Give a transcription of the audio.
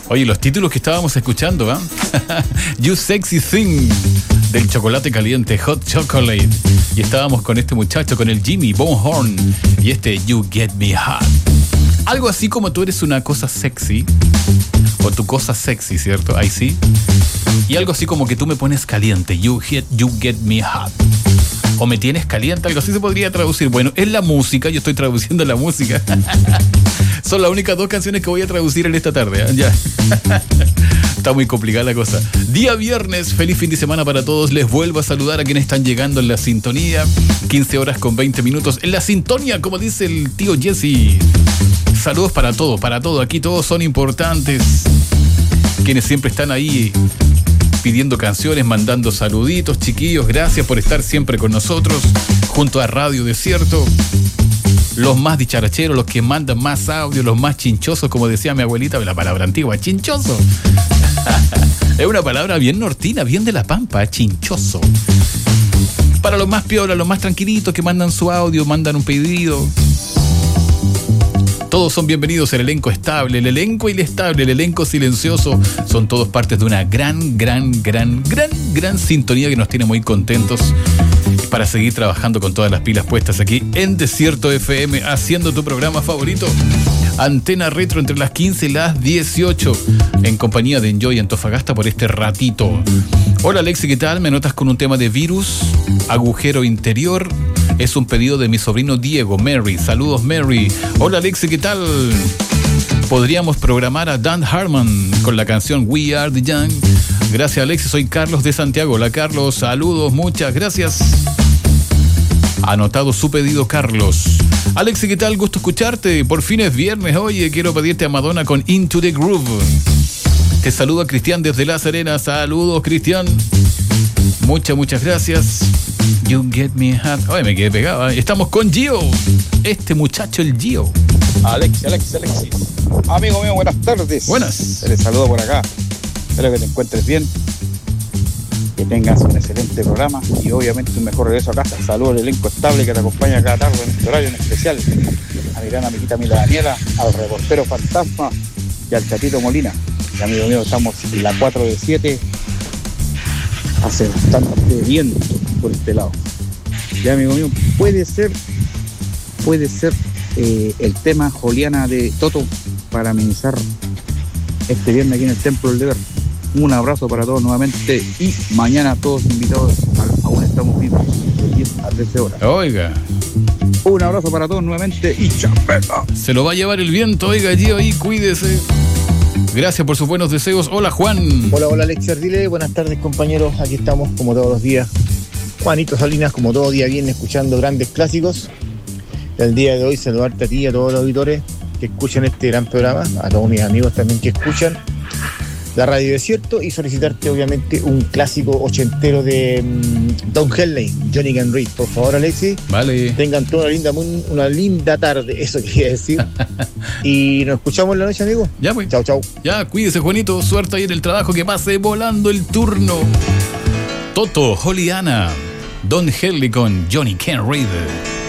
Oye, los títulos que estábamos escuchando, ¿ah? You Sexy Thing, del Chocolate Caliente, Hot Chocolate. Y estábamos con este muchacho, con el Jimmy Bonehorn, y este You Get Me Hot. Algo así como tú eres una cosa sexy, o tu cosa sexy, ¿cierto? Ahí sí. Y algo así como que tú me pones caliente, You Get Me Hot. O me tienes caliente, algo así se podría traducir. Bueno, es la música, yo estoy traduciendo la música. Son las únicas 2 canciones que voy a traducir en esta tarde, ¿eh? Ya. Está muy complicada la cosa. Día viernes, feliz fin de semana para todos. Les vuelvo a saludar a quienes están llegando en la sintonía. 15 horas con 20 minutos. En la sintonía, como dice el tío Jesse. Saludos para todo, para todo. Aquí todos son importantes. Quienes siempre están ahí pidiendo canciones, mandando saluditos, chiquillos. Gracias por estar siempre con nosotros, junto a Radio Desierto. Los más dicharacheros, los que mandan más audio, los más chinchosos, como decía mi abuelita, la palabra antigua, chinchoso. Es una palabra bien nortina, bien de la pampa, chinchoso. Para los más piolas, los más tranquilitos que mandan su audio, mandan un pedido. Todos son bienvenidos, el elenco estable, el elenco inestable, el elenco silencioso. Son todos partes de una gran sintonía que nos tiene muy contentos para seguir trabajando con todas las pilas puestas aquí en Desierto FM, haciendo tu programa favorito. Antena Retro entre las 15 y las 18, en compañía de Enjoy Antofagasta por este ratito. Hola Alexi, ¿qué tal? Me notas con un tema de virus, agujero interior. Es un pedido de mi sobrino Diego, Mary. Saludos, Mary. Hola, Alexi, ¿qué tal? Podríamos programar a Dan Harmon con la canción We Are the Young. Gracias, Alexi. Soy Carlos de Santiago. Hola, Carlos. Saludos, muchas gracias. Anotado su pedido, Carlos. Alexi, ¿qué tal? Gusto escucharte. Por fin es viernes. Oye, quiero pedirte a Madonna con Into the Groove. Te saluda Cristian desde La Serena. Saludos, Cristian. Muchas gracias. You Get Me Hot. Ay, me quedé pegado. Estamos con Gio. Este muchacho, el Gio. Alexis. Amigo mío, buenas tardes. Buenas. Te saludo por acá. Espero que te encuentres bien. Que tengas un excelente programa y obviamente un mejor regreso a casa. Saludo al elenco estable que te acompaña cada tarde en este horario en especial. A mi gran amiguita Mila Daniela, al reportero fantasma y al Chatito Molina. Y amigo mío, estamos en la 4 de 7. Hace bastante viento por este lado. Ya, amigo mío, puede ser el tema Joliana de Toto para amenizar este viernes aquí en el Templo del Deber. Un abrazo para todos nuevamente y mañana todos invitados Aún Estamos Vivos de 10 a 13 horas. Oiga. Un abrazo para todos nuevamente y chapeta. Se lo va a llevar el viento, oiga, Gio, ahí, cuídese. Gracias por sus buenos deseos. Hola, Juan. Hola, Alexi Ardile. Buenas tardes, compañeros. Aquí estamos, como todos los días. Juanito Salinas, como todo día viene, escuchando grandes clásicos. El día de hoy, saludarte a ti y a todos los auditores que escuchan este gran programa, a todos mis amigos también que escuchan la Radio Desierto, y solicitarte, obviamente, un clásico ochentero de Don Henley, Johnny Can Read. Por favor, Alexi. Vale. Tengan toda una linda tarde, eso quería decir. Y nos escuchamos en la noche, amigo. Ya, pues. Chau. Ya, cuídese, Juanito. Suerte ahí en el trabajo, que pase volando el turno. Toto, Joliana, Don Henley con Johnny Can Read.